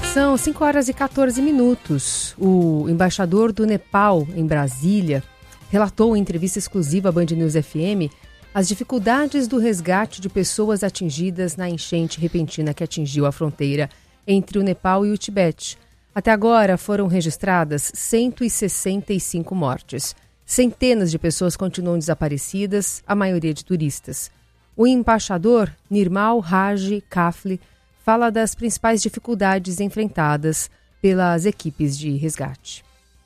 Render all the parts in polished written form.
São 5 horas e 14 minutos. O embaixador do Nepal, em Brasília, relatou em entrevista exclusiva à Band News FM as dificuldades do resgate de pessoas atingidas na enchente repentina que atingiu a fronteira entre o Nepal e o Tibete. Até agora foram registradas 165 mortes. Centenas de pessoas continuam desaparecidas, a maioria de turistas. O embaixador Nirmal Raj Kafle fala das principais dificuldades enfrentadas pelas equipes de resgate.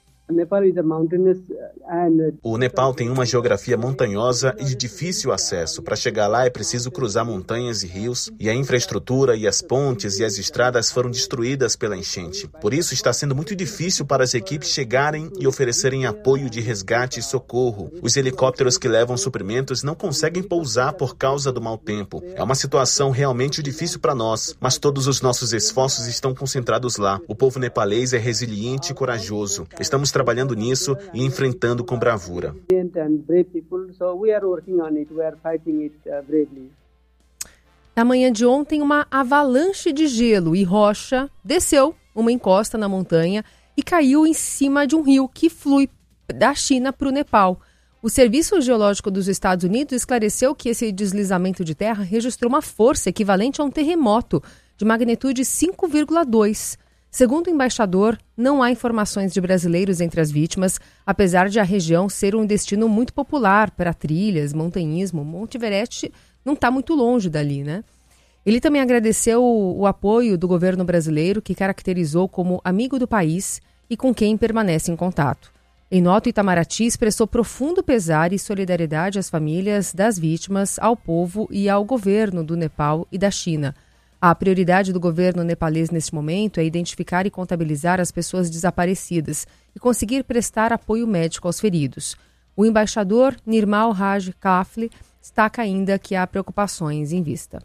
O Nepal tem uma geografia montanhosa e de difícil acesso. Para chegar lá é preciso cruzar montanhas e rios, e a infraestrutura e as pontes e as estradas foram destruídas pela enchente. Por isso está sendo muito difícil para as equipes chegarem e oferecerem apoio de resgate e socorro. Os helicópteros que levam suprimentos não conseguem pousar por causa do mau tempo. É uma situação realmente difícil para nós, mas todos os nossos esforços estão concentrados lá. O povo nepalês é resiliente e corajoso. Estamos trabalhando nisso e enfrentando com bravura. Na manhã de ontem, uma avalanche de gelo e rocha desceu uma encosta na montanha e caiu em cima de um rio que flui da China para o Nepal. O Serviço Geológico dos Estados Unidos esclareceu que esse deslizamento de terra registrou uma força equivalente a um terremoto de magnitude 5,2. Segundo o embaixador, não há informações de brasileiros entre as vítimas, apesar de a região ser um destino muito popular para trilhas, montanhismo. Monte Everest não está muito longe dali, né? Ele também agradeceu o apoio do governo brasileiro, que caracterizou como amigo do país e com quem permanece em contato. Em nota, Itamaraty expressou profundo pesar e solidariedade às famílias das vítimas, ao povo e ao governo do Nepal e da China. A prioridade do governo nepalês neste momento é identificar e contabilizar as pessoas desaparecidas e conseguir prestar apoio médico aos feridos. O embaixador Nirmal Raj Kafle destaca ainda que há preocupações em vista.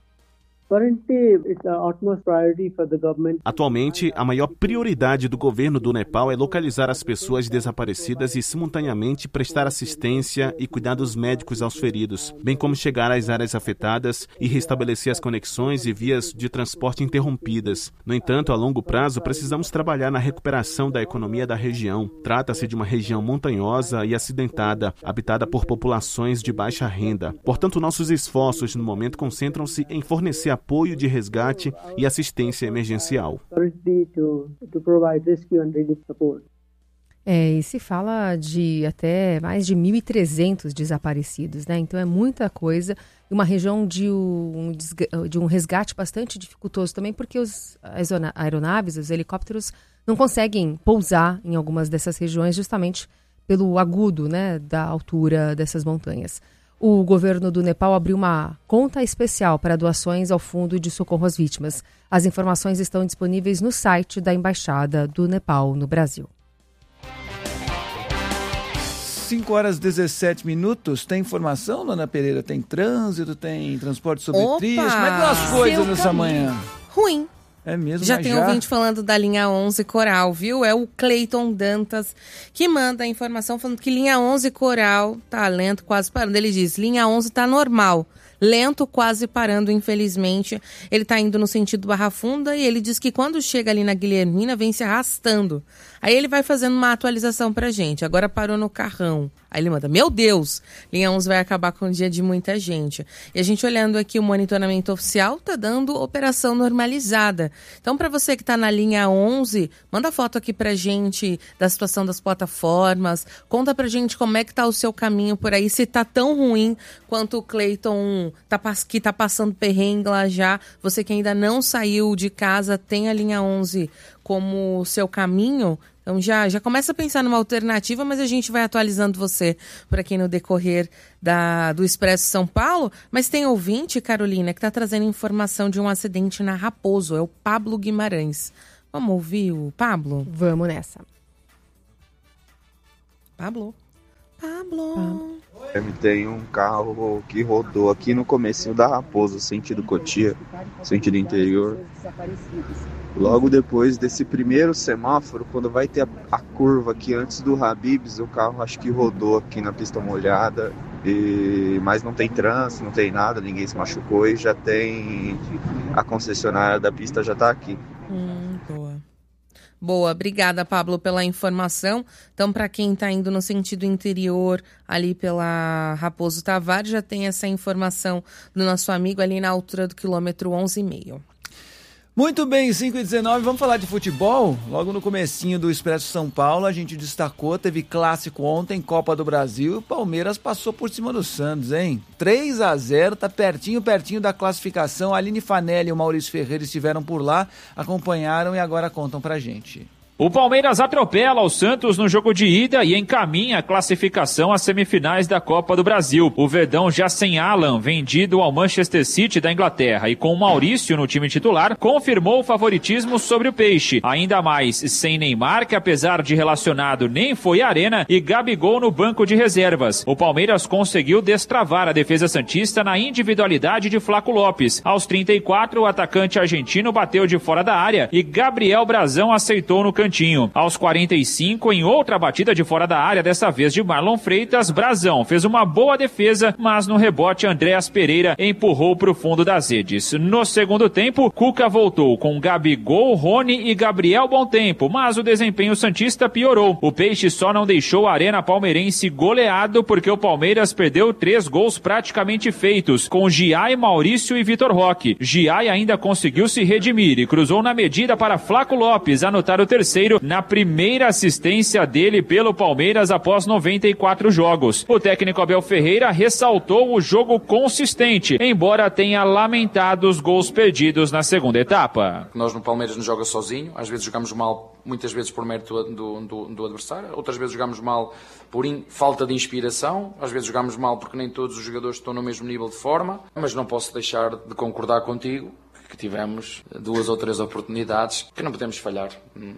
Atualmente, a maior prioridade do governo do Nepal é localizar as pessoas desaparecidas e, simultaneamente, prestar assistência e cuidados médicos aos feridos, bem como chegar às áreas afetadas e restabelecer as conexões e vias de transporte interrompidas. No entanto, a longo prazo, precisamos trabalhar na recuperação da economia da região. Trata-se de uma região montanhosa e acidentada, habitada por populações de baixa renda. Portanto, nossos esforços, no momento, concentram-se em fornecer apoio de resgate e assistência emergencial. E se fala de até mais de 1.300 desaparecidos, né? Então é muita coisa. E uma região de um resgate bastante dificultoso também, porque as aeronaves, os helicópteros, não conseguem pousar em algumas dessas regiões justamente pelo agudo, né, da altura dessas montanhas. O governo do Nepal abriu uma conta especial para doações ao Fundo de Socorro às Vítimas. As informações estão disponíveis no site da Embaixada do Nepal no Brasil. 5 horas e 17 minutos. Tem informação, Dona Pereira? Tem trânsito, tem transporte sobre trilhos? Como é que estão as coisas nessa manhã? Ruim. É mesmo, já tem ouvinte falando da linha 11 Coral, viu? É o Cleiton Dantas que manda a informação falando que linha 11 Coral tá lento, quase parando. Ele diz, linha 11 tá normal, lento, quase parando, infelizmente. Ele tá indo no sentido Barra Funda e ele diz que quando chega ali na Guilhermina, vem se arrastando. Aí ele vai fazendo uma atualização pra gente. Agora parou no Carrão. Aí ele manda, meu Deus, linha 11 vai acabar com o dia de muita gente. E a gente olhando aqui o monitoramento oficial, tá dando operação normalizada. Então, para você que tá na linha 11, manda foto aqui pra gente da situação das plataformas. Conta pra gente como é que tá o seu caminho por aí, se tá tão ruim quanto o Cleiton que tá passando perrengue lá já. Você que ainda não saiu de casa, tem a linha 11 como seu caminho. Então já começa a pensar numa alternativa, mas a gente vai atualizando você por aqui no decorrer do Expresso São Paulo. Mas tem ouvinte, Carolina, que está trazendo informação de um acidente na Raposo. É o Pablo Guimarães. Vamos ouvir o Pablo? Vamos nessa. Pablo. Tem um carro que rodou aqui no comecinho da Raposo, sentido Cotia, sentido interior. Logo depois desse primeiro semáforo, quando vai ter a curva aqui antes do Habib's, o carro acho que rodou aqui na pista molhada, mas não tem trânsito, não tem nada, ninguém se machucou e já tem a concessionária da pista já está aqui. Boa, obrigada, Pablo, pela informação. Então, para quem está indo no sentido interior, ali pela Raposo Tavares, já tem essa informação do nosso amigo ali na altura do quilômetro 11,5. Muito bem, 5h19, vamos falar de futebol? Logo no comecinho do Expresso São Paulo, a gente destacou, teve clássico ontem, Copa do Brasil, e o Palmeiras passou por cima do Santos, hein? 3-0, tá pertinho da classificação. A Aline Fanelli e o Maurício Ferreira estiveram por lá, acompanharam e agora contam pra gente. O Palmeiras atropela o Santos no jogo de ida e encaminha a classificação às semifinais da Copa do Brasil. O Verdão, já sem Alan, vendido ao Manchester City da Inglaterra, e com o Maurício no time titular, confirmou o favoritismo sobre o Peixe. Ainda mais sem Neymar, que apesar de relacionado nem foi à arena, e Gabigol no banco de reservas. O Palmeiras conseguiu destravar a defesa santista na individualidade de Flaco Lopes. Aos 34, o atacante argentino bateu de fora da área e Gabriel Brazão aceitou no cantinho. Aos 45, em outra batida de fora da área, dessa vez de Marlon Freitas, Brazão fez uma boa defesa, mas no rebote Andréas Pereira empurrou para o fundo das redes. No segundo tempo, Cuca voltou com Gabigol, Rony e Gabriel Bontempo, mas o desempenho santista piorou. O Peixe só não deixou a Arena Palmeirense goleado porque o Palmeiras perdeu 3 gols praticamente feitos, com Giai, Maurício e Vitor Roque. Giai ainda conseguiu se redimir e cruzou na medida para Flaco Lopes anotar o terceiro na primeira assistência dele pelo Palmeiras após 94 jogos. O técnico Abel Ferreira ressaltou o jogo consistente, embora tenha lamentado os gols perdidos na segunda etapa. Nós no Palmeiras nos joga sozinho, às vezes jogamos mal, muitas vezes por mérito do adversário, outras vezes jogamos mal por falta de inspiração, às vezes jogamos mal porque nem todos os jogadores estão no mesmo nível de forma, mas não posso deixar de concordar contigo que tivemos 2 ou 3 oportunidades que não podemos falhar.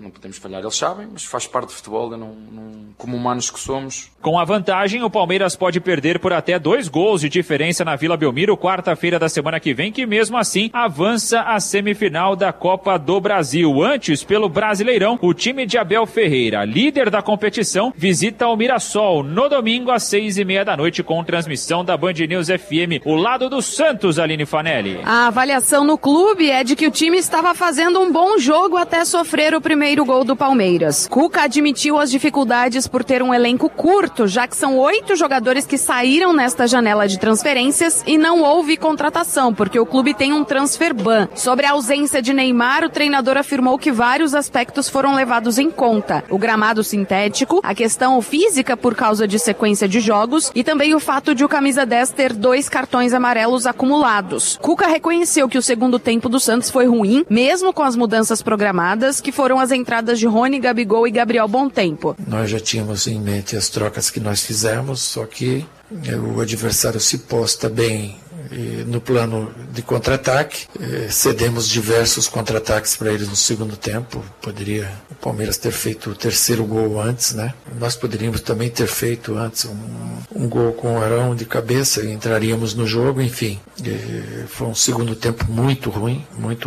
Eles sabem, mas faz parte do futebol, como humanos que somos. Com a vantagem, o Palmeiras pode perder por até 2 gols de diferença na Vila Belmiro, quarta-feira da semana que vem, que mesmo assim avança à semifinal da Copa do Brasil. Antes, pelo Brasileirão, o time de Abel Ferreira, líder da competição, visita o Mirassol no domingo às 6h30 da noite com transmissão da Band News FM. O lado do Santos, Aline Fanelli. A avaliação no clube é de que o time estava fazendo um bom jogo até sofrer o primeiro gol do Palmeiras. Cuca admitiu as dificuldades por ter um elenco curto, já que são 8 jogadores que saíram nesta janela de transferências e não houve contratação, porque o clube tem um transfer ban. Sobre a ausência de Neymar, o treinador afirmou que vários aspectos foram levados em conta. O gramado sintético, a questão física por causa de sequência de jogos e também o fato de o camisa 10 ter 2 cartões amarelos acumulados. Cuca reconheceu que o segundo tempo do Santos foi ruim, mesmo com as mudanças programadas, que foram as entradas de Rony, Gabigol e Gabriel Bontempo. Nós já tínhamos em mente as trocas que nós fizemos, só que o adversário se posta bem no plano de contra-ataque. Cedemos diversos contra-ataques para eles no segundo tempo. Poderia o Palmeiras ter feito o terceiro gol antes, né? Nós poderíamos também ter feito antes um gol com o Arão de cabeça e entraríamos no jogo, enfim. Foi um segundo tempo muito ruim,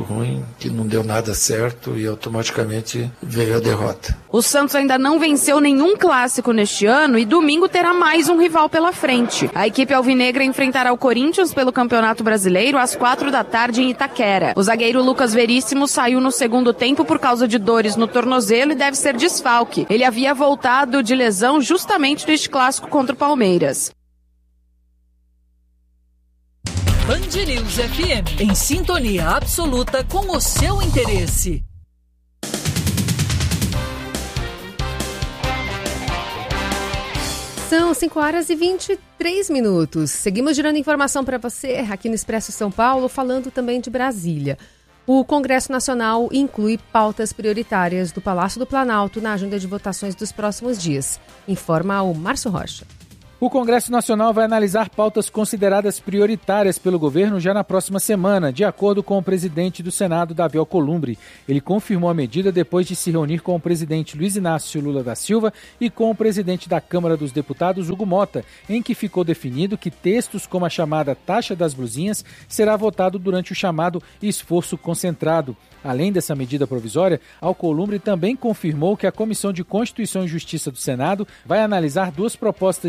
que não deu nada certo e automaticamente veio a derrota. O Santos ainda não venceu nenhum clássico neste ano e domingo terá mais um rival pela frente. A equipe alvinegra enfrentará o Corinthians pelo Campeonato Brasileiro às 4h em Itaquera. O zagueiro Lucas Veríssimo saiu no segundo tempo por causa de dores no tornozelo e deve ser desfalque. Ele havia voltado de lesão justamente neste clássico contra o Palmeiras. Band News FM, em sintonia absoluta com o seu interesse. São 5h23. Seguimos girando informação para você aqui no Expresso São Paulo, falando também de Brasília. O Congresso Nacional inclui pautas prioritárias do Palácio do Planalto na agenda de votações dos próximos dias, informa o Márcio Rocha. O Congresso Nacional vai analisar pautas consideradas prioritárias pelo governo já na próxima semana, de acordo com o presidente do Senado, Davi Alcolumbre. Ele confirmou a medida depois de se reunir com o presidente Luiz Inácio Lula da Silva e com o presidente da Câmara dos Deputados, Hugo Mota, em que ficou definido que textos como a chamada taxa das blusinhas será votado durante o chamado esforço concentrado. Além dessa medida provisória, Alcolumbre também confirmou que a Comissão de Constituição e Justiça do Senado vai analisar 2 propostas de emenda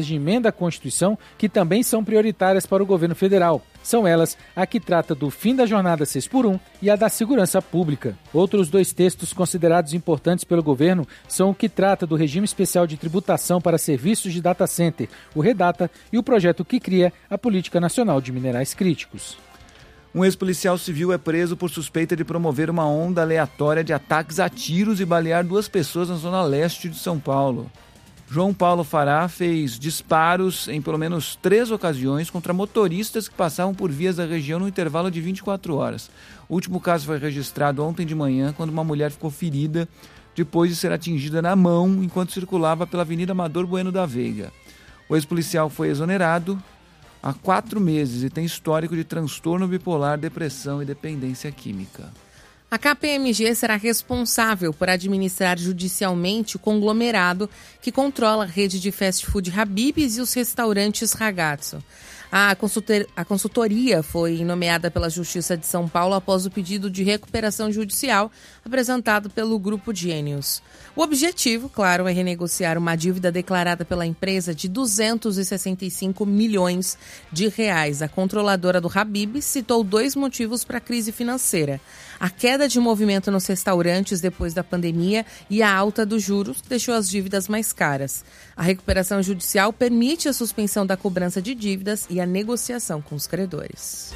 da Constituição que também são prioritárias para o governo federal. São elas a que trata do fim da jornada 6x1 e a da segurança pública. Outros 2 textos considerados importantes pelo governo são o que trata do regime especial de tributação para serviços de data center, o REDATA, e o projeto que cria a Política Nacional de Minerais Críticos. Um ex-policial civil é preso por suspeita de promover uma onda aleatória de ataques a tiros e balear 2 pessoas na zona leste de São Paulo. João Paulo Fará fez disparos em pelo menos 3 ocasiões contra motoristas que passavam por vias da região no intervalo de 24 horas. O último caso foi registrado ontem de manhã, quando uma mulher ficou ferida depois de ser atingida na mão enquanto circulava pela Avenida Amador Bueno da Veiga. O ex-policial foi exonerado há 4 meses e tem histórico de transtorno bipolar, depressão e dependência química. A KPMG será responsável por administrar judicialmente o conglomerado que controla a rede de fast food Habib's e os restaurantes Ragazzo. A consultoria foi nomeada pela Justiça de São Paulo após o pedido de recuperação judicial apresentado pelo Grupo Gênios. O objetivo, claro, é renegociar uma dívida declarada pela empresa de 265 milhões de reais. A controladora do Habib's citou 2 motivos para a crise financeira: a queda de movimento nos restaurantes depois da pandemia e a alta dos juros, que deixou as dívidas mais caras. A recuperação judicial permite a suspensão da cobrança de dívidas e a negociação com os credores.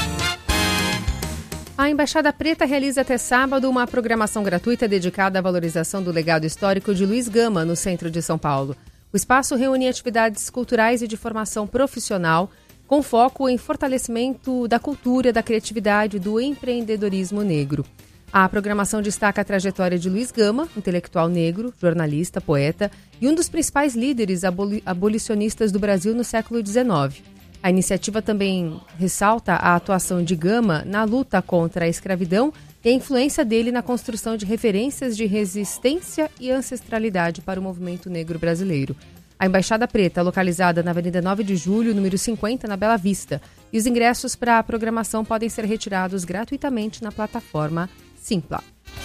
A Embaixada Preta realiza até sábado uma programação gratuita dedicada à valorização do legado histórico de Luiz Gama, no centro de São Paulo. O espaço reúne atividades culturais e de formação profissional, com foco em fortalecimento da cultura, da criatividade e do empreendedorismo negro. A programação destaca a trajetória de Luiz Gama, intelectual negro, jornalista, poeta e um dos principais líderes abolicionistas do Brasil no século XIX. A iniciativa também ressalta a atuação de Gama na luta contra a escravidão e a influência dele na construção de referências de resistência e ancestralidade para o movimento negro brasileiro. A Embaixada Preta, localizada na Avenida 9 de Julho, número 50, na Bela Vista. E os ingressos para a programação podem ser retirados gratuitamente na plataforma Simpla.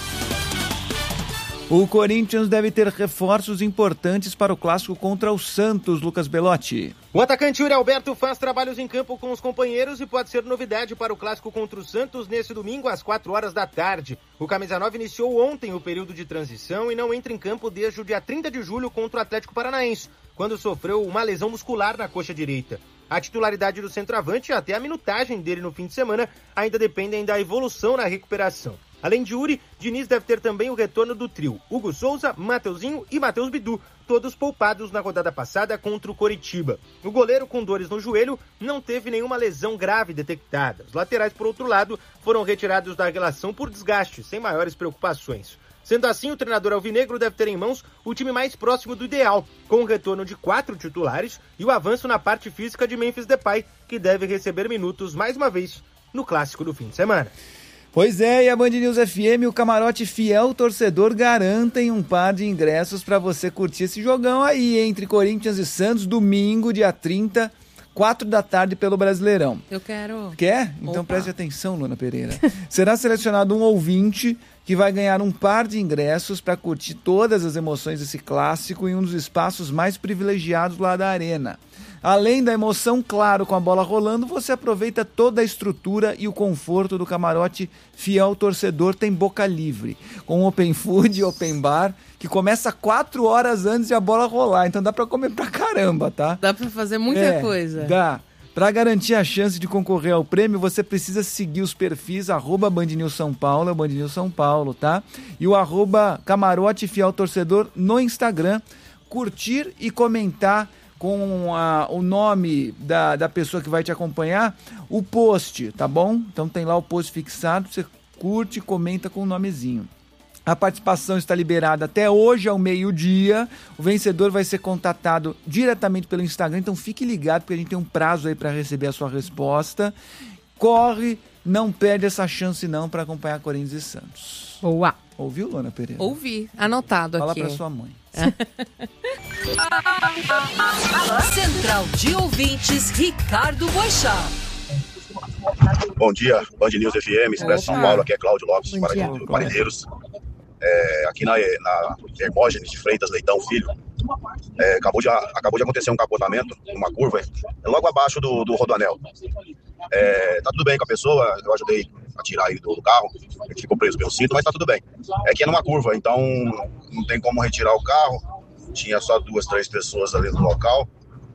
O Corinthians deve ter reforços importantes para o clássico contra o Santos, Lucas Belotti. O atacante Yuri Alberto faz trabalhos em campo com os companheiros e pode ser novidade para o clássico contra o Santos nesse domingo às 4 horas da tarde. O Camisa 9 iniciou ontem o período de transição e não entra em campo desde o dia 30 de julho contra o Atlético Paranaense, quando sofreu uma lesão muscular na coxa direita. A titularidade do centroavante e até a minutagem dele no fim de semana ainda dependem da evolução na recuperação. Além de Yuri, Diniz deve ter também o retorno do trio Hugo Souza, Mateuzinho e Matheus Bidu, todos poupados na rodada passada contra o Coritiba. O goleiro, com dores no joelho, não teve nenhuma lesão grave detectada. Os laterais, por outro lado, foram retirados da relação por desgaste, sem maiores preocupações. Sendo assim, o treinador alvinegro deve ter em mãos o time mais próximo do ideal, com o retorno de 4 titulares e o avanço na parte física de Memphis Depay, que deve receber minutos mais uma vez no clássico do fim de semana. Pois é, e a Band News FM e o Camarote Fiel Torcedor garantem um par de ingressos para você curtir esse jogão aí entre Corinthians e Santos, domingo, dia 30, 4 da tarde pelo Brasileirão. Eu quero. Quer? Então preste atenção, Luana Pereira. Será selecionado um ouvinte que vai ganhar um par de ingressos para curtir todas as emoções desse clássico em um dos espaços mais privilegiados lá da Arena. Além da emoção, claro, com a bola rolando, você aproveita toda a estrutura e o conforto do Camarote Fiel Torcedor. Tem boca livre, com open food e open bar, que começa 4 horas antes de a bola rolar. Então dá pra comer pra caramba, tá? Dá pra fazer muita coisa. Dá. Pra garantir a chance de concorrer ao prêmio, você precisa seguir os perfis @BandNewsSãoPaulo, é o Band News São Paulo, tá? E o @Camarote Fiel Torcedor no Instagram. Curtir e comentar com o nome da pessoa que vai te acompanhar, o post, tá bom? Então tem lá o post fixado, você curte e comenta com o nomezinho. A participação está liberada até hoje ao meio-dia. O vencedor vai ser contatado diretamente pelo Instagram, então fique ligado, porque a gente tem um prazo aí para receber a sua resposta. Corre, não perde essa chance não para acompanhar Corinthians e Santos. Boa! Ouviu, Luana Pereira? Ouvi, anotado Fala aqui. Fala para sua mãe. Central de Ouvintes, Ricardo Boechat. Bom dia, Band News FM, Expresso São Paulo, aqui é Cláudio Lopes, Marinheiros. Aqui na Hermógenes de Freitas Leitão Filho, Acabou de acontecer um capotamento, uma curva, logo abaixo do Rodoanel. Tá tudo bem com a pessoa, eu ajudei a tirar ele do carro, ele ficou preso pelo cinto, mas tá tudo bem. É que é numa curva, então não tem como retirar o carro, tinha só 2, 3 pessoas ali no local.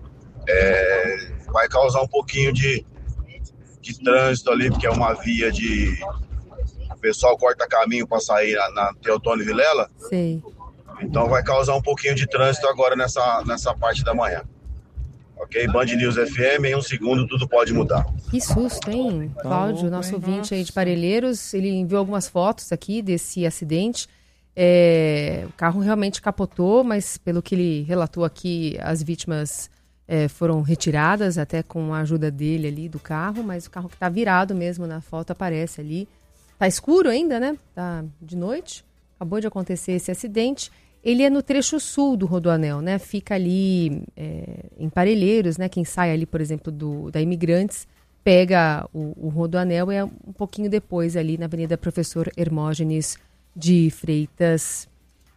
Vai causar um pouquinho de trânsito ali, porque é uma via o pessoal corta caminho para sair na Teotônio Vilela. Sim. Então vai causar um pouquinho de trânsito agora nessa parte da manhã. Ok? Band News FM, em um segundo tudo pode mudar. Que susto, hein? Cláudio, nosso ouvinte aí de Parelheiros, ele enviou algumas fotos aqui desse acidente. O carro realmente capotou, mas pelo que ele relatou aqui, as vítimas foram retiradas, até com a ajuda dele ali do carro, mas o carro que está virado mesmo na foto aparece ali. Tá escuro ainda, né? Tá de noite. Acabou de acontecer esse acidente. Ele é no trecho sul do Rodoanel, né? Fica ali em Parelheiros, né? Quem sai ali, por exemplo, da Imigrantes, pega o Rodoanel, é um pouquinho depois ali na Avenida Professor Hermógenes de Freitas,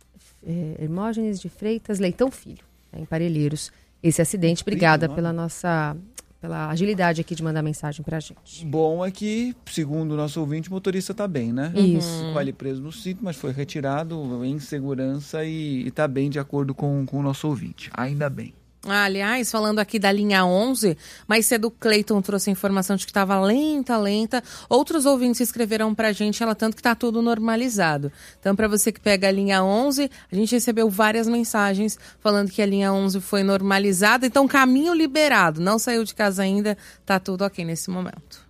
Leitão Filho, né? Em Parelheiros. Esse acidente. Obrigada pela agilidade aqui de mandar mensagem pra gente. Bom é que, segundo o nosso ouvinte, o motorista tá bem, né? Isso. Ficou ali preso no cinto, mas foi retirado em segurança e tá bem de acordo com o nosso ouvinte. Ainda bem. Aliás, falando aqui da linha 11, mais cedo o Cleiton trouxe a informação de que estava lenta. Outros ouvintes escreveram pra gente, tanto que tá tudo normalizado. Então, para você que pega a linha 11, a gente recebeu várias mensagens falando que a linha 11 foi normalizada. Então, caminho liberado. Não saiu de casa ainda, tá tudo ok nesse momento.